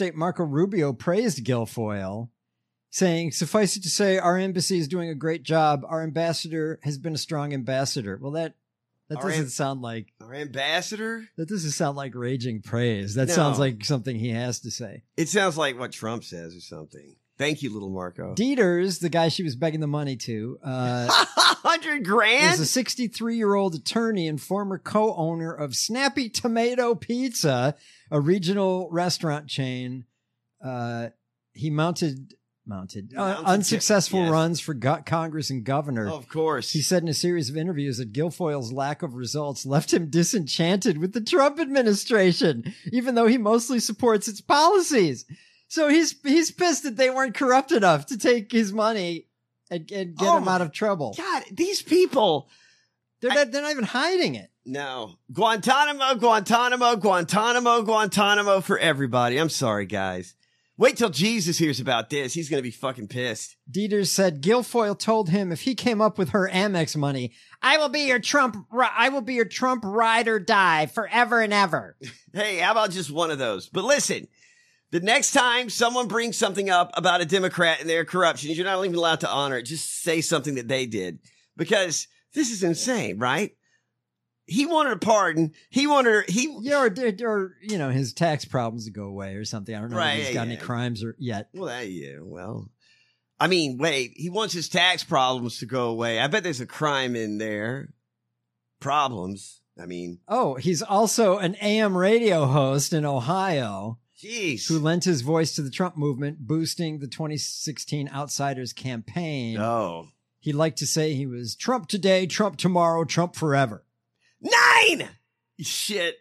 State Marco Rubio praised Guilfoyle, saying, "Suffice it to say, our embassy is doing a great job. Our ambassador has been a strong ambassador." Well, that doesn't sound like our ambassador. That doesn't sound like raging praise. That sounds like something he has to say. It sounds like what Trump says or something. Thank you, little Marco. Dieters, the guy she was begging the money to, $100,000 is a 63-year-old attorney and former co-owner of Snappy Tomato Pizza, a regional restaurant chain. He mounted unsuccessful runs for Congress and governor. Of course. He said in a series of interviews that Guilfoyle's lack of results left him disenchanted with the Trump administration, even though he mostly supports its policies. So he's pissed that they weren't corrupt enough to take his money and get him out of trouble. God, these people. They're not even hiding it. No. Guantanamo, Guantanamo, Guantanamo, Guantanamo for everybody. I'm sorry, guys. Wait till Jesus hears about this. He's going to be fucking pissed. Dieters said Guilfoyle told him if he came up with her Amex money, I will be your Trump ride or die forever and ever. Hey, how about just one of those? But listen, the next time someone brings something up about a Democrat and their corruption, you're not even allowed to honor it. Just say something that they did, because this is insane, right? He wanted a pardon. Or his tax problems to go away or something. I don't know if he's got any crimes yet. Well, I mean, wait, he wants his tax problems to go away. I bet there's a crime in there. Problems. I mean. Oh, he's also an AM radio host in Ohio. Jeez. Who lent his voice to the Trump movement, boosting the 2016 Outsiders campaign. Oh. He liked to say he was Trump today, Trump tomorrow, Trump forever. 9! Shit.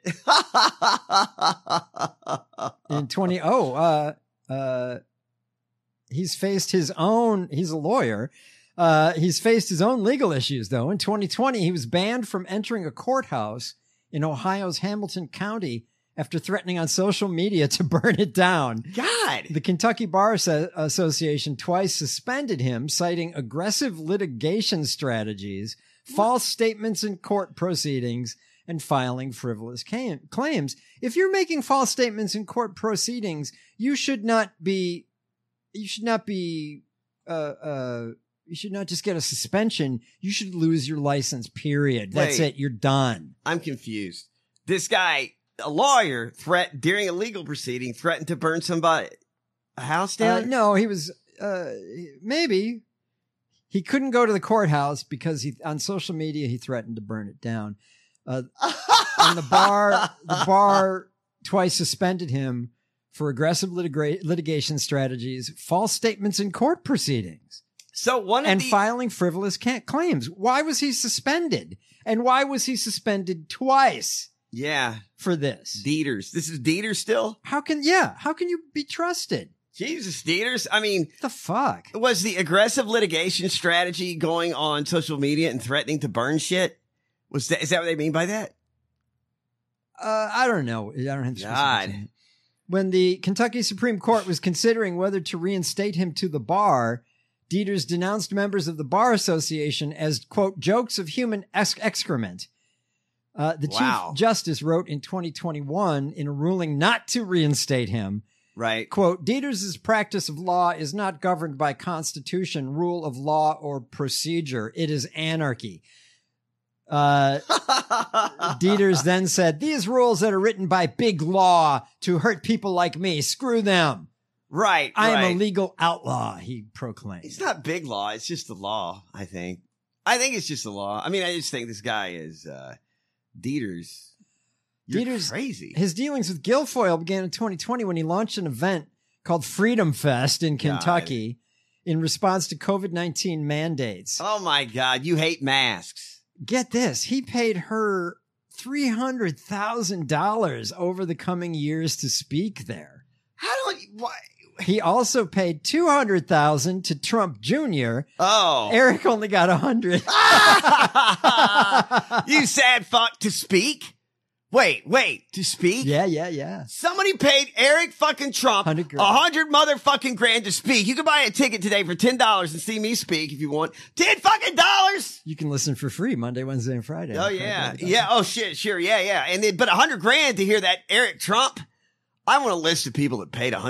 He's faced his own, he's a lawyer. He's faced his own legal issues, though. In 2020, he was banned from entering a courthouse in Ohio's Hamilton County after threatening on social media to burn it down. God! The Kentucky Bar Association twice suspended him, citing aggressive litigation strategies, false statements in court proceedings, and filing frivolous claims. If you're making false statements in court proceedings, you should not just get a suspension. You should lose your license, period. That's it. You're done. I'm confused. This guy, a lawyer, during a legal proceeding, threatened to burn a house down? No, he was, maybe. He couldn't go to the courthouse because on social media, he threatened to burn it down. And the bar twice suspended him for aggressive litigation strategies, false statements in court proceedings. Filing frivolous claims. Why was he suspended? And why was he suspended twice? Yeah. For this. Dieters. This is Dieters still? How can you be trusted? Jesus, Dieters. I mean, what the fuck? Was the aggressive litigation strategy going on social media and threatening to burn shit? Is that what they mean by that? I don't know. I don't have the God. When the Kentucky Supreme Court was considering whether to reinstate him to the bar, Dieters denounced members of the Bar Association as, quote, jokes of human excrement. The Chief Justice wrote in 2021 in a ruling not to reinstate him, right? Quote, Dieters' practice of law is not governed by constitution, rule of law, or procedure. It is anarchy. Dieters then said, these rules that are written by big law to hurt people like me, screw them. Right. I am a legal outlaw, he proclaimed. It's not big law. It's just the law, I think. I think it's just the law. I mean, I just think this guy is, Dieters. Dieters, crazy. His dealings with Guilfoyle began in 2020 when he launched an event called Freedom Fest in Kentucky in response to COVID-19 mandates. Oh my God. You hate masks. Get this. He paid her $300,000 over the coming years to speak there. Why? He also paid $200,000 to Trump Jr. Oh. Eric only got $100. You sad fuck, to speak? Wait, to speak? Yeah. Somebody paid Eric fucking Trump $100 motherfucking grand to speak. You can buy a ticket today for $10 and see me speak if you want. $10 fucking dollars. You can listen for free Monday, Wednesday, and Friday. Oh yeah. Yeah. Oh shit. Sure. Yeah. And then, but $100 grand to hear that Eric Trump. I want a list of people that paid $100